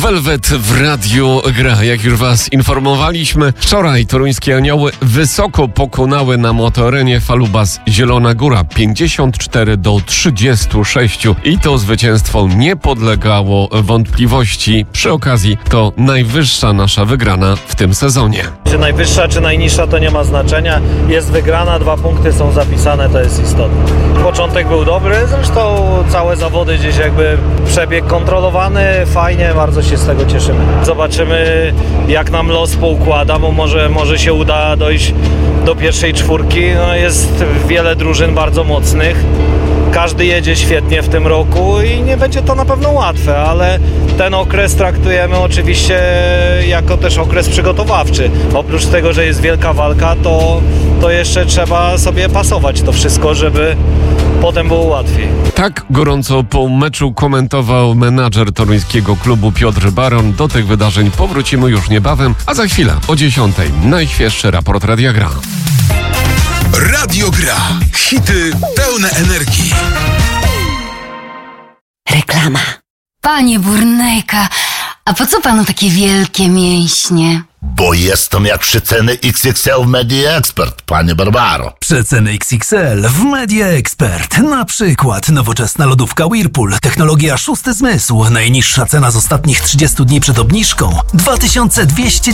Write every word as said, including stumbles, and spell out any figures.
Velvet w Radiu Gra. Jak już was informowaliśmy, wczoraj toruńskie Anioły wysoko pokonały na motorenie Falubas Zielona Góra pięćdziesiąt cztery do trzydziestu sześciu i to zwycięstwo nie podlegało wątpliwości. Przy okazji to najwyższa nasza wygrana w tym sezonie. Czy najwyższa, czy najniższa, to nie ma znaczenia. Jest wygrana, dwa punkty są zapisane, to jest istotne. Początek był dobry, zresztą całe zawody gdzieś jakby przebieg kontrolowany, fajnie, bardzo się z tego cieszymy. Zobaczymy, jak nam los poukłada, bo może, może się uda dojść do pierwszej czwórki. No, jest wiele drużyn bardzo mocnych. Każdy jedzie świetnie w tym roku i nie będzie to na pewno łatwe, ale ten okres traktujemy oczywiście jako też okres przygotowawczy. Oprócz tego, że jest wielka walka, to, to jeszcze trzeba sobie pasować to wszystko, żeby potem było łatwiej. Tak gorąco po meczu komentował menadżer toruńskiego klubu Piotr Baron. Do tych wydarzeń powrócimy już niebawem, a za chwilę o dziesiątej najświeższy raport Radia Gra. Radio Gra. Hity pełne energii. Reklama. Panie Burnejka, a po co panu takie wielkie mięśnie? Bo jestem jak przeceny X X L w Media Expert, panie Barbaro. Przeceny X X L w Media Expert. Na przykład nowoczesna lodówka Whirlpool, technologia szósty zmysł. Najniższa cena z ostatnich trzydziestu dni przed obniżką dwa tysiące dwieście